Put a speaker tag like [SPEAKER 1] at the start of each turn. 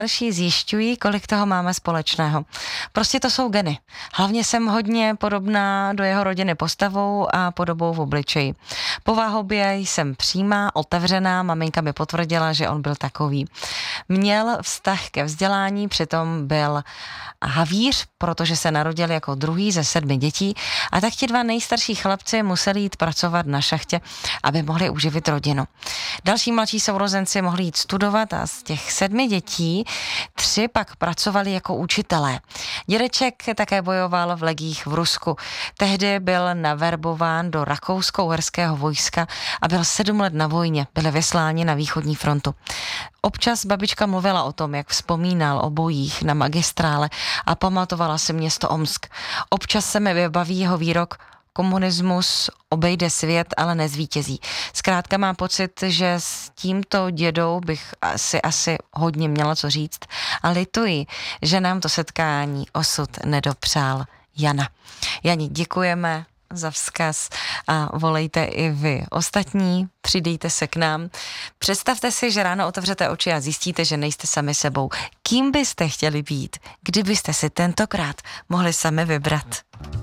[SPEAKER 1] Další zjišťují, kolik toho máme společného. Prostě to jsou geny. Hlavně jsem hodně podobná do jeho rodiny postavou a podobou v obličeji. Po váhobě jsem přímá, otevřená, maminka mi potvrdila, že on byl takový. Měl vztah ke vzdělání, přitom byl havíř, protože se narodil jako druhý ze 7 dětí a tak ti 2 nejstarší chlapci museli jít pracovat na šachtě, aby mohli uživit rodinu. Další mladší sourozenci mohli jít studovat a z těch 7 dětí 3 pak pracovali jako učitelé. Dědeček také bojoval v legích v Rusku. Tehdy byl naverbován do rakousko-uherského vojska a byl 7 let na vojně. Byli vysláni na východní frontu. Občas babička mluvila o tom, jak vzpomínal o bojích na magistrále a pamatovala si město Omsk. Občas se mi vybaví jeho výrok: komunismus obejde svět, ale nezvítězí. Zkrátka mám pocit, že s tímto dědou bych asi hodně měla co říct a lituji, že nám to setkání osud nedopřál. Jana. Jani, děkujeme za vzkaz a volejte i vy ostatní, přidejte se k nám. Představte si, že ráno otevřete oči a zjistíte, že nejste sami sebou. Kým byste chtěli být, kdybyste si tentokrát mohli sami vybrat?